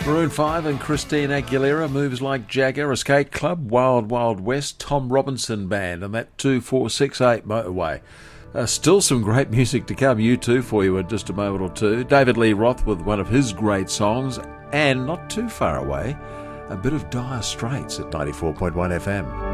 Maroon 5 and Christina Aguilera, Moves Like Jagger, Escape Club, Wild Wild West, Tom Robinson Band, and that 2468 Motorway. Still some great music to come, U2 for you in just a moment or two. David Lee Roth with one of his great songs, and not too far away, a bit of Dire Straits at 94.1 FM.